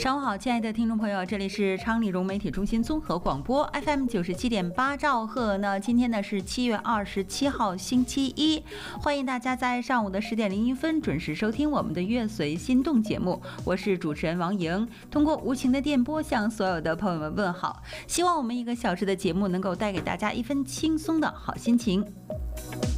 上午好，亲爱的听众朋友，这里是昌黎融媒体中心综合广播 FM 97.8兆赫。那今天呢是7月27号星期一，欢迎大家在上午的10点01分准时收听我们的乐随心动节目，我是主持人王莹，通过无情的电波向所有的朋友们问好，希望我们1个小时的节目能够带给大家一份轻松的好心情。